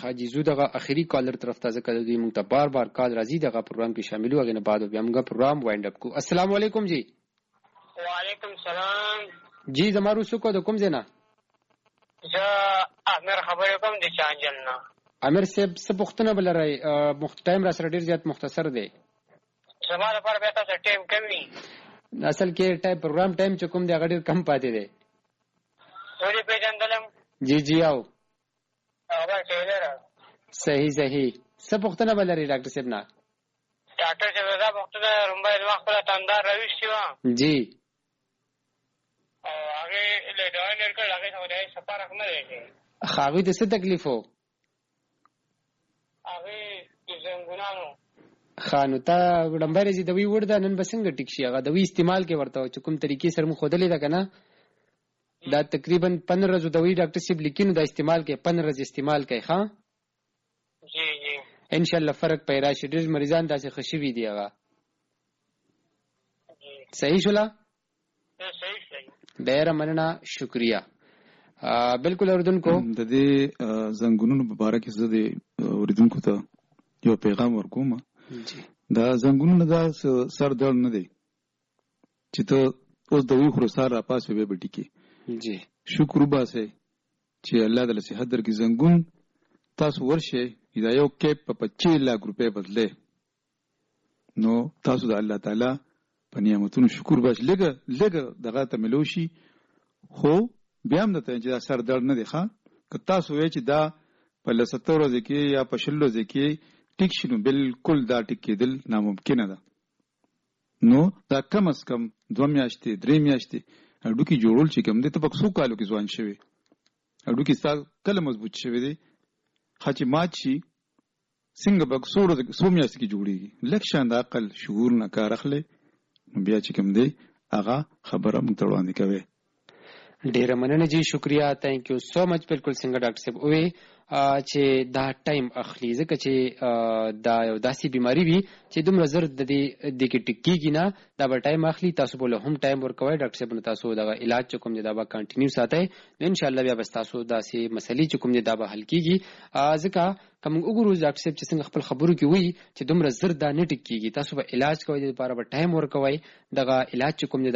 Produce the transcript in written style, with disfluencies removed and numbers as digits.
حاجی زو دغه اخیری کالر طرف ته ځکه دوی موږ ته بار بار کال راځي دغه پروګرام کې شامل وګنه بعد بیا موږ پروګرام وایند اپ کو. السلام علیکم جی. وعلیکم السلام جی زمارو سکو د کوم ځای نه؟ زه امیر خبرې کوم د چانجل نه. امیر صاحب څه پوښتنه بل راي ټایم را سره ډیر زیات مختصر دی. زما لپاره به تاسو ټایم کمی. اصل کې پروګرام ټایم چې کوم دی هغه ډیر کم پاتې دی. ولې پیژندلم؟ جی جی او هغه ټیلر. صحیح څه پوښتنه بل لري ډاکټر صاحب نه؟ ډاکټر صاحب دا پوښتنه رومبای د وخت په تندار راوښتي و. جی هغه له ډاینر کړه هغه څه سفارښت نه دی. هغه د څه تکلیف وو؟ هغه زنګونانو خانو ته ډمبر زی دوی ورده نن بسنګ ټیک شي هغه دوی استعمال کې ورته چې کوم طریقې سره مو خودلې ده کنه دا تقریبا 15 ورځې دوی ډاکټر صاحب لیکینو دا استعمال کې 15 ورځې استعمال کوي. ها جی ان شاء الله فرق پیدا شي. ډېر مریضان داسې خوشي دي هغه. صحیح شولا؟ صحیح ډېر مننه شکریا. بالکل اوردونکو د دې زنګونونو په اړه کې زه د اوریدونکو ته یو پیغام ورکوم. دا زنګونونه دا سر درد نه دی چې ته اوس د وی خو سره را پاس به بټی کې. جی شکر وباسه چې الله تعالی صحت درکې. زنګون تاسو ورشه دا یو کیپ په 25 لک روپے بدله نو تاسو د الله تعالی په نعمتونو شکر باش لګه دغه ته ملوشي. خو بیا هم د ته چې دا سر درد نه دی ښا که تاسو وای چې دا په 70 ورځې کې یا په 60 ورځې کې ټیک شنو بالکل دا ټیک کېدل ناممکن ده. نو دا کم از کم 2 میاشتې 3 میاشتې اډو کې جوړول چې کوم دي ته په 100 کالو کې ځوان شوی اډو کې ستا کله مضبوط شوی دی خاچی ماچی څنګه به 100 میاشتې کې جوړیږي. لکه شان د عقل شعور نه کار اخلي بیا چې کوم دی هغه خبره مونږ ته وړاندې کوي. ډیر مننه جی شکریا. تhank you so much. بالکل څنګه ډاکټر صاحب وې چې دا ټایم اخلي ځکه چې دا یو داسې بیماری وي چې دومره زر د دې کې ټکیږي نه دا به ټایم اخلي. تاسو بوله هم ټایم ورکوي ډاکټر صاحب نو تاسو دا علاج چې کوم دی دا به کنټینیو ساتي نو ان شاء الله بیا به تاسو داسې مسلې چې کوم دی دا به حل کیږي. ځکه کوم وګورو ډاکټر صاحب چې څنګه خپل خبرو کې وي چې دومره زر دا نه ټکیږي تاسو به علاج کوي د لپاره به ټایم ورکوي دغه علاج چې کوم